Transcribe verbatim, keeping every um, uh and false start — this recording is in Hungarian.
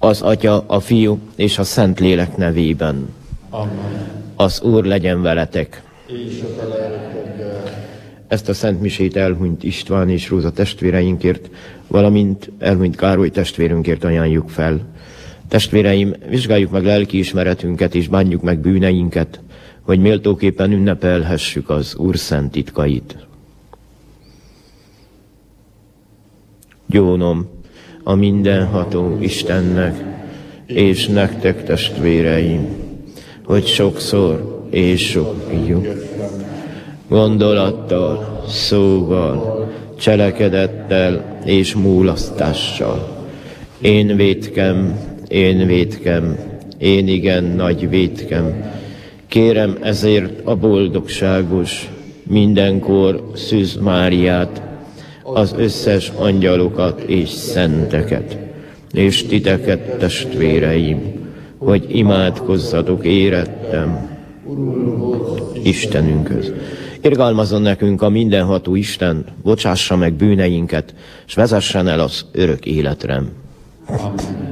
az Atya, a Fiú és a Szentlélek nevében. Amen. Az Úr legyen veletek. És a te lelkeddel. Ezt a Szent Misét elhunyt István és Róza testvéreinkért, valamint elhunyt Károly testvérünkért ajánljuk fel. Testvéreim, vizsgáljuk meg lelkiismeretünket és bánjuk meg bűneinket, hogy méltóképpen ünnepelhessük az Úr szent titkait. Gyónom a mindenható Istennek, és nektek testvéreim, hogy sokszor és sok fiú, gondolattal, szóval, cselekedettel és múlasztással. Én vétkem, én vétkem, én igen nagy vétkem. Kérem ezért a boldogságos, mindenkor Szűz Máriát, az összes angyalokat és szenteket, és titeket, testvéreim, hogy imádkozzatok érettem Istenünkhöz. Irgalmazzon nekünk a mindenható Isten, bocsássa meg bűneinket, s vezessen el az örök életre. Amen.